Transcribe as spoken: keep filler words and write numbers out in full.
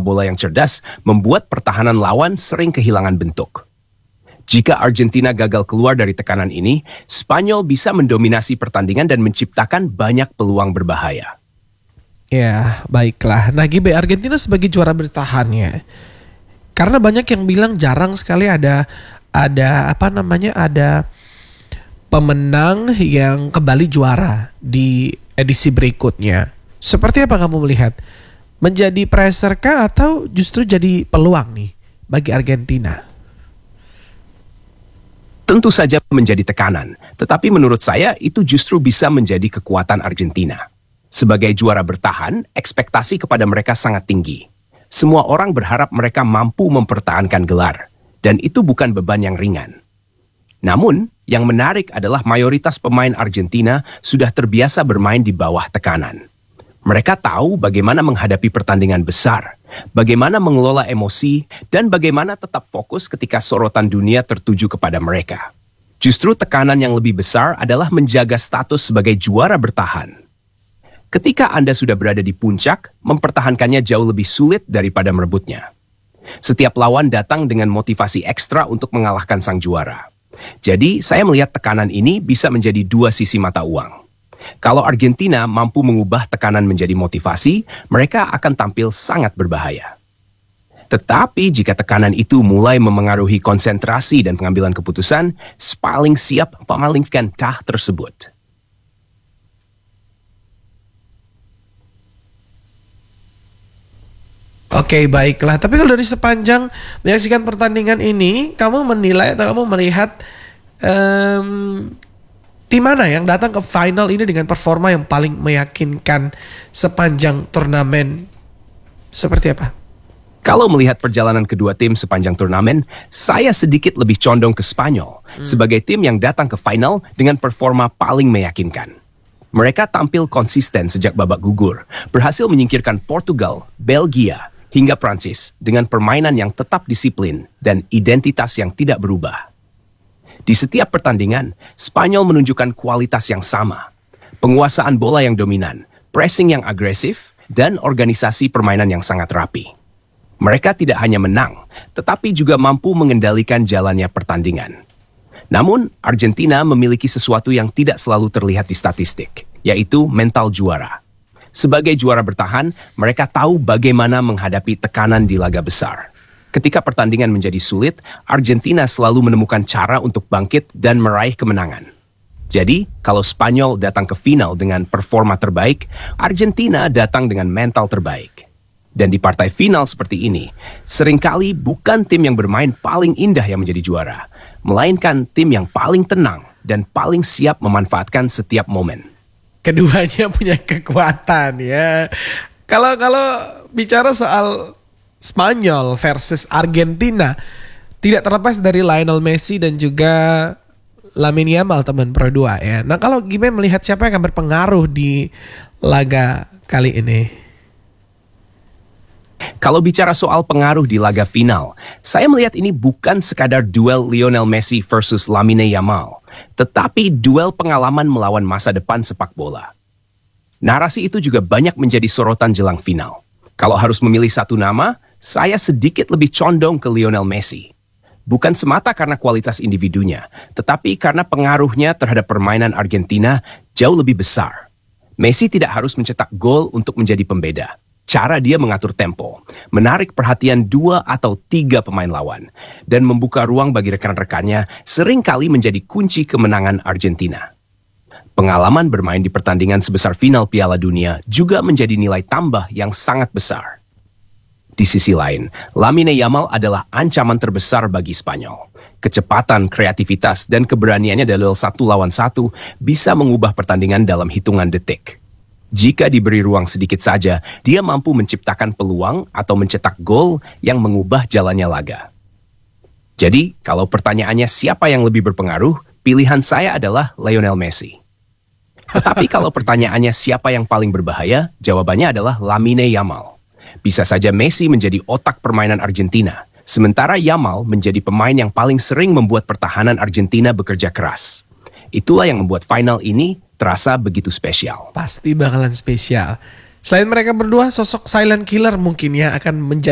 bola yang cerdas membuat pertahanan lawan sering kehilangan bentuk. Jika Argentina gagal keluar dari tekanan ini, Spanyol bisa mendominasi pertandingan dan menciptakan banyak peluang berbahaya. Ya, baiklah. Nah, G B, Argentina sebagai juara bertahan ya. Karena banyak yang bilang jarang sekali ada ada apa namanya ada pemenang yang kembali juara di edisi berikutnya. Seperti apa kamu melihat? Menjadi pressure kah atau justru jadi peluang nih bagi Argentina? Tentu saja menjadi tekanan, tetapi menurut saya itu justru bisa menjadi kekuatan Argentina. Sebagai juara bertahan, ekspektasi kepada mereka sangat tinggi. Semua orang berharap mereka mampu mempertahankan gelar, dan itu bukan beban yang ringan. Namun, yang menarik adalah mayoritas pemain Argentina sudah terbiasa bermain di bawah tekanan. Mereka tahu bagaimana menghadapi pertandingan besar, bagaimana mengelola emosi, dan bagaimana tetap fokus ketika sorotan dunia tertuju kepada mereka. Justru tekanan yang lebih besar adalah menjaga status sebagai juara bertahan. Ketika Anda sudah berada di puncak, mempertahankannya jauh lebih sulit daripada merebutnya. Setiap lawan datang dengan motivasi ekstra untuk mengalahkan sang juara. Jadi, saya melihat tekanan ini bisa menjadi dua sisi mata uang. Kalau Argentina mampu mengubah tekanan menjadi motivasi, mereka akan tampil sangat berbahaya. Tetapi jika tekanan itu mulai memengaruhi konsentrasi dan pengambilan keputusan, paling siap memalingkan tah tersebut. Oke, baiklah. Tapi kalau dari sepanjang menyaksikan pertandingan ini, kamu menilai atau kamu melihat um, tim mana yang datang ke final ini dengan performa yang paling meyakinkan sepanjang turnamen? Seperti apa? Kalau melihat perjalanan kedua tim sepanjang turnamen, saya sedikit lebih condong ke Spanyol hmm. sebagai tim yang datang ke final dengan performa paling meyakinkan. Mereka tampil konsisten sejak babak gugur, berhasil menyingkirkan Portugal, Belgia, hingga Prancis dengan permainan yang tetap disiplin dan identitas yang tidak berubah. Di setiap pertandingan, Spanyol menunjukkan kualitas yang sama. Penguasaan bola yang dominan, pressing yang agresif, dan organisasi permainan yang sangat rapi. Mereka tidak hanya menang, tetapi juga mampu mengendalikan jalannya pertandingan. Namun, Argentina memiliki sesuatu yang tidak selalu terlihat di statistik, yaitu mental juara. Sebagai juara bertahan, mereka tahu bagaimana menghadapi tekanan di laga besar. Ketika pertandingan menjadi sulit, Argentina selalu menemukan cara untuk bangkit dan meraih kemenangan. Jadi, kalau Spanyol datang ke final dengan performa terbaik, Argentina datang dengan mental terbaik. Dan di partai final seperti ini, seringkali bukan tim yang bermain paling indah yang menjadi juara, melainkan tim yang paling tenang dan paling siap memanfaatkan setiap momen. Keduanya punya kekuatan ya. Kalau kalau bicara soal Spanyol versus Argentina, tidak terlepas dari Lionel Messi dan juga Lamine Yamal teman Pro dua ya. Nah, kalau gimana melihat siapa yang akan berpengaruh di laga kali ini? Kalau bicara soal pengaruh di laga final, saya melihat ini bukan sekadar duel Lionel Messi versus Lamine Yamal, tetapi duel pengalaman melawan masa depan sepak bola. Narasi itu juga banyak menjadi sorotan jelang final. Kalau harus memilih satu nama, saya sedikit lebih condong ke Lionel Messi. Bukan semata karena kualitas individunya, tetapi karena pengaruhnya terhadap permainan Argentina jauh lebih besar. Messi tidak harus mencetak gol untuk menjadi pembeda. Cara dia mengatur tempo, menarik perhatian dua atau tiga pemain lawan, dan membuka ruang bagi rekan-rekannya seringkali menjadi kunci kemenangan Argentina. Pengalaman bermain di pertandingan sebesar final Piala Dunia juga menjadi nilai tambah yang sangat besar. Di sisi lain, Lamine Yamal adalah ancaman terbesar bagi Spanyol. Kecepatan, kreativitas, dan keberaniannya dalam satu lawan satu bisa mengubah pertandingan dalam hitungan detik. Jika diberi ruang sedikit saja, dia mampu menciptakan peluang atau mencetak gol yang mengubah jalannya laga. Jadi, kalau pertanyaannya siapa yang lebih berpengaruh, pilihan saya adalah Lionel Messi. Tetapi kalau pertanyaannya siapa yang paling berbahaya, jawabannya adalah Lamine Yamal. Bisa saja Messi menjadi otak permainan Argentina, sementara Yamal menjadi pemain yang paling sering membuat pertahanan Argentina bekerja keras. Itulah yang membuat final ini terasa begitu spesial. Pasti bakalan spesial. Selain mereka berdua, sosok silent killer mungkin ya akan menjadi